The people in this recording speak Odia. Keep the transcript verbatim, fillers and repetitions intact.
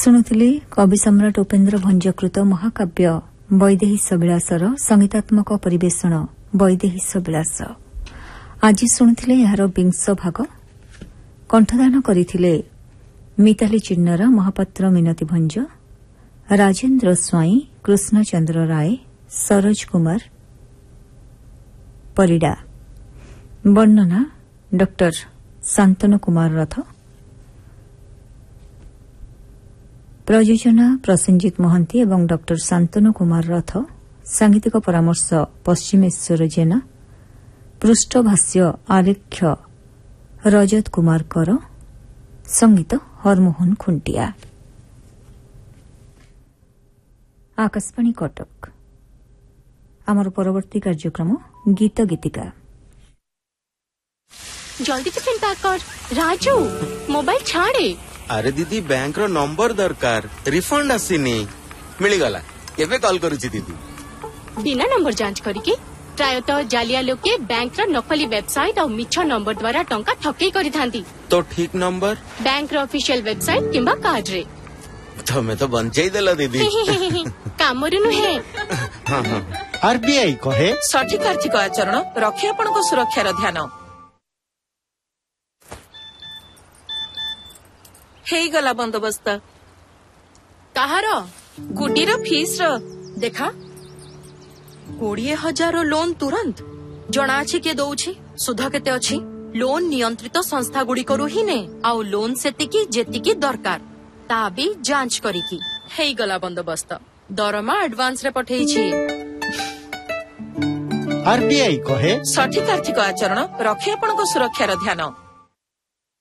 ଶୁଣୁଥିଲେ କବି ସମ୍ରାଟ ଉପେନ୍ଦ୍ର ଭଞ୍ଜକୃତ ମହାକାବ୍ୟ ବୈଦେହୀଶ ବିଳାସର ସଂଗୀତାତ୍ମକ ପରିବେଷଣ ବୈଦେହୀଶ ବିଳାସ। ଆଜି ଶୁଣୁଥିଲେ ଏହାର ବିଂଶ ଭାଗ। କଣ୍ଠଦାନ କରିଥିଲେ ମିତାଲି ଚିନ୍ନର, ମହାପାତ୍ର ମିନତି ଭଞ୍ଜ, ରାଜେନ୍ଦ୍ର ସ୍ୱାଇଁ, କୃଷ୍ଣଚନ୍ଦ୍ର ରାୟ, ସରୋଜ କୁମାର ପରିଡ଼ା। ବର୍ଣ୍ଣନା ଡକ୍ଟର ଶାନ୍ତନୁ କୁମାର ରଥ। ପ୍ରଯୋଜନା ପ୍ରସେନଜିତ ମହାନ୍ତି ଏବଂ ଡକ୍ଟର ଶାନ୍ତନୁ କୁମାର ରଥ। ସାଙ୍ଗୀତିକ ପରାମର୍ଶ ପଶ୍ଚିମେଶ୍ୱର ଜେନା। ପୃଷ୍ଠଭାଷ୍ୟ ଆଲେଖ୍ୟ ରଜତ କୁମାର କର। ସଙ୍ଗୀତ ହରମୋହନ ଖୁଣ୍ଟିଆ। ଆକାଶବାଣୀ କଟକ। ଆମର ପରବର୍ତ୍ତୀ କାର୍ଯ୍ୟକ୍ରମ ଗୀତ ଗୀତିକା। जल्दी टिफिन पैक कर। राजू मोबाइल छाड़े। अरे दीदी बैंक रो नंबर दरकार, रिफंड आसीनी। मिलिगला केबे कॉल करूची दीदी। बिना नंबर जांच करिके प्रायतः जालिया लोके बैंक रो नकली वेबसाइट और मिछ नंबर द्वारा टंका ठकेई करि थांती। तो ठीक नंबर बैंक रो ऑफिशियल वेबसाइट किंबा कार्ड रे। तमे तो बंचेई देला दीदी। कामरु नुहे। हां हां आरबीआई कहे सठिक आर्थिक आचरण रखे आपनको सुरक्षार ध्यान। ହେଇଗଲା ବନ୍ଦୋବସ୍ତ। କାହାର? ଗୁଡିର ଫିସ୍ ର। ଦେଖା କୋଡିଏ ହଜାର ଲୋନ୍ ତୁରନ୍ତ। ଜଣା ଅଛି କିଏ ଦଉଛି, ସୁଧ କେତେ ଅଛି। ଲୋନ୍ ନିୟନ୍ତ୍ରିତ ସଂସ୍ଥା ଗୁଡିକରୁ ହିଁ ନେ, ଆଉ ଲୋନ୍ ସେତିକି ଯେତିକି ଦରକାର ତା ବି ଯାଞ୍ଚ କରିକି। ହେଇଗଲା ବନ୍ଦୋବସ୍ତ। ଦରମା ଆଡଭାନ୍ସ ରେ ପଠେଇଛି। आरबीआई कहे ସଠିକ ଆର୍ଥିକ ଆଚରଣ ରଖେ ଆପଣଙ୍କ ସୁରକ୍ଷାର ଧ୍ୟାନ।